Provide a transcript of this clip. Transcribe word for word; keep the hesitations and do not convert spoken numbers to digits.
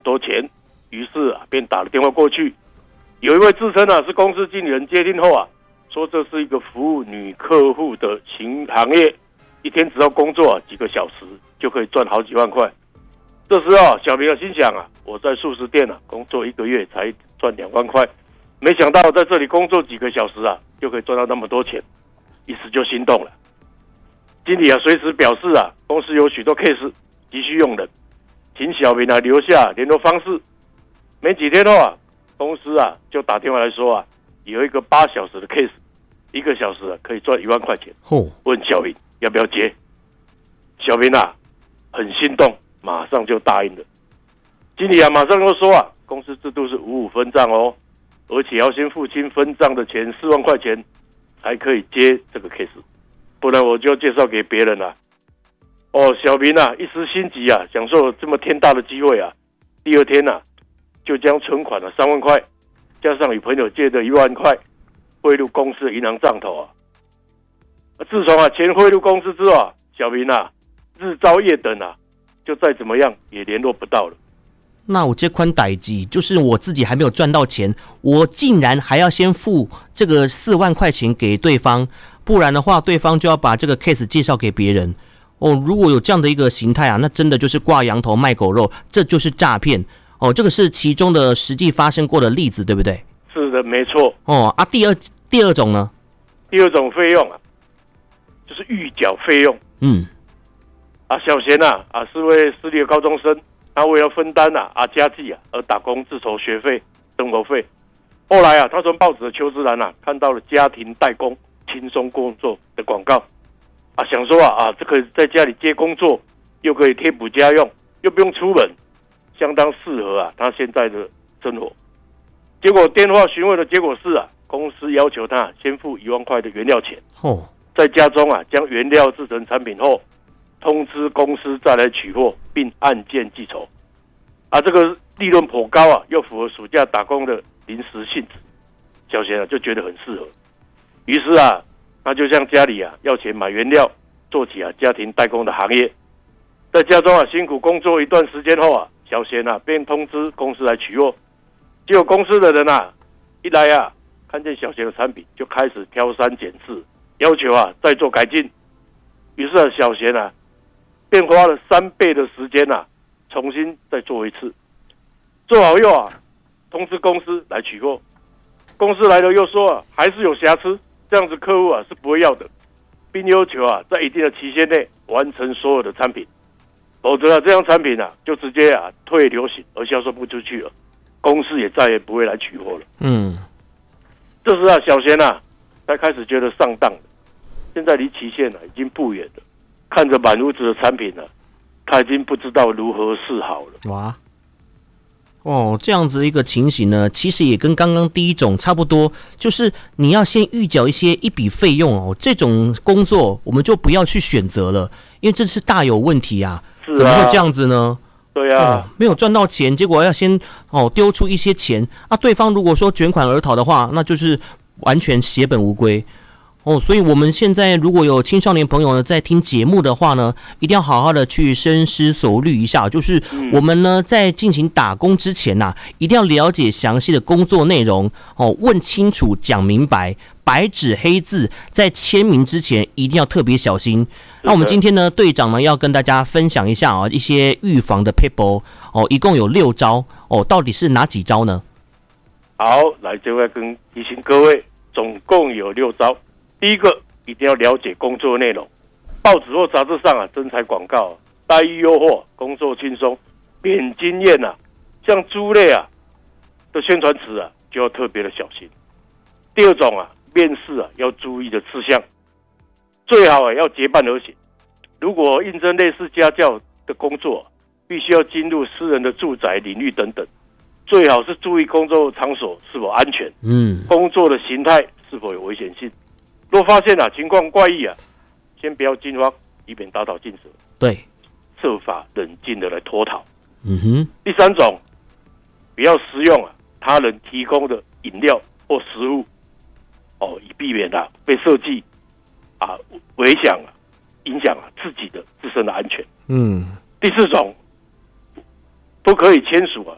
多钱，于是啊便打了电话过去。有一位自称啊是公司经理人接听后啊，说这是一个服务女客户的新行业，一天只要工作、啊、几个小时就可以赚好几万块。这时候、啊、小明啊心想啊，我在素食店啊工作一个月才赚两万块，没想到在这里工作几个小时啊就可以赚到那么多钱，一时就心动了。经理啊随时表示啊，公司有许多 case 急需用人，请小明啊留下联络方式。没几天后啊，公司啊就打电话来说啊，有一个八小时的 case， 一个小时啊可以赚一万块钱。哦，问小明要不要接？小明啊很心动，马上就答应了。经理啊马上又说啊，公司制度是五五分账哦，而且要先付清分账的钱四万块钱，才可以接这个 case， 不然我就介绍给别人了、啊。哦，小明啊一时心急啊，享受了这么天大的机会啊，第二天啊就将存款的三万块加上与朋友借的一万块汇入公司的银行账头啊。自从啊钱汇入公司之后啊，小明啊日朝夜等啊，就再怎么样也联络不到了。 那我这款代志就是我自己还没有赚到钱，我竟然还要先付这个四万块钱给对方，不然的话对方就要把这个 case 介绍给别人。哦，如果有这样的一个形态啊，那真的就是挂羊头卖狗肉，这就是诈骗。哦，这个是其中的实际发生过的例子，对不对？ 是的，没错。 哦啊，第二第二种呢？ 第二种费用啊，就是预缴费用。嗯，啊，小贤啊啊是位私立的高中生，他为了分担啊啊家计啊而打工自筹学费、生活费。后来啊，他从报纸的求职栏啊看到了家庭代工轻松工作的广告，啊，想说啊啊这可以在家里接工作，又可以贴补家用，又不用出门。相当适合啊他现在的生活。结果电话询问的结果是啊，公司要求他先付一万块的原料钱，哦，在家中啊将原料制成产品后，通知公司再来取货，并按件计酬。啊，这个利润颇高啊，又符合暑假打工的临时性质，小贤啊就觉得很适合。于是啊，他就向家里啊要钱买原料，做起啊家庭代工的行业。在家中啊辛苦工作一段时间后啊，小贤啊便通知公司来取货。结果公司的人啊一来啊，看见小贤的产品就开始挑三拣四，要求啊再做改进。于是啊小贤啊便花了三倍的时间啊重新再做一次。做好后啊通知公司来取货。公司来了又说啊还是有瑕疵，这样子客户啊是不会要的，并要求啊在一定的期限内完成所有的产品。否则啊，这样产品啊，就直接啊退流行而销售不出去了，公司也再也不会来取货了。嗯，这时啊，小贤啊，才开始觉得上当了。现在离期限啊已经不远了，看着满屋子的产品呢、啊，他已经不知道如何是好了。 哇，哦，这样子一个情形呢，其实也跟刚刚第一种差不多，就是你要先预缴一些一笔费用哦，这种工作我们就不要去选择了，因为这是大有问题啊。 是啊， 怎么会这样子呢？ 对啊、 哦，没有赚到钱，结果要先哦丢出一些钱啊。对方如果说卷款而逃的话，那就是完全血本无归哦。所以我们现在如果有青少年朋友呢在听节目的话呢，一定要好好的去深思熟虑一下，就是我们呢在进行打工之前呐、啊，一定要了解详细的工作内容哦，问清楚讲明白。白纸黑字，在签名之前一定要特别小心。那我们今天呢，队长呢要跟大家分享一下啊、哦，一些预防的撇步哦，一共有六招哦，到底是哪几招呢？ 好，来这位跟提醒各位，总共有六招。第一个，一定要了解工作内容，报纸或杂志上啊，征才广告、待遇优渥、工作轻松、免经验啊，像猪类啊的宣传词啊，就要特别的小心。第二种啊。面试啊要注意的事项，最好啊要结伴而行。如果应征类似家教的工作，必须要进入私人的住宅领域等等，最好是注意工作场所是否安全，嗯，工作的形态是否有危险性。若发现啊情况怪异啊，先不要惊慌，以免打草惊蛇。 对， 设法冷静的来脱逃。 嗯哼。第三种，不要食用啊他人提供的饮料或食物。哦，以避免啊被设计啊危响啊影响啊自己的自身的安全。嗯。第四种，不可以签署啊